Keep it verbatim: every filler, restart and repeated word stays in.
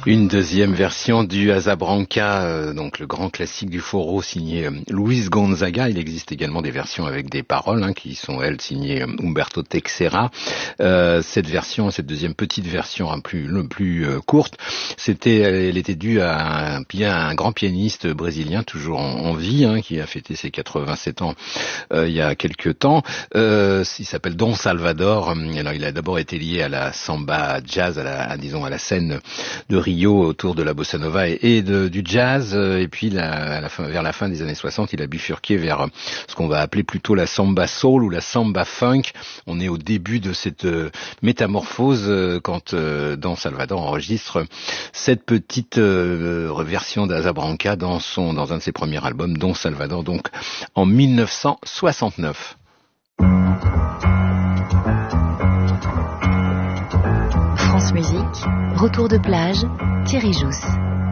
Une deuxième version du Azabranca, euh, donc le grand classique du Foro signé euh, Luis Gonzaga. Il existe également des versions avec des paroles hein, qui sont elles signées euh, Humberto Teixeira. Euh, cette version, cette deuxième petite version un plus, le plus euh, courte, c'était, elle était due à un, à un grand pianiste brésilien toujours en, en vie, hein, qui a fêté ses quatre-vingt-sept ans euh, il y a quelques temps. Euh, il s'appelle Don Salvador. Alors il a d'abord été lié à la samba jazz, à la, à, disons à la scène de Rio autour de la bossa nova et, et de, du jazz, et puis la, à la fin, vers la fin des années soixante, il a bifurqué vers ce qu'on va appeler plutôt la samba soul ou la samba funk. On est au début de cette euh, métamorphose euh, quand euh, Don Salvador enregistre cette petite euh, version d'Azabranca dans son dans un de ses premiers albums, Don Salvador, donc en mille neuf cent soixante-neuf. France Musique, retour de plage, Thierry Jousse.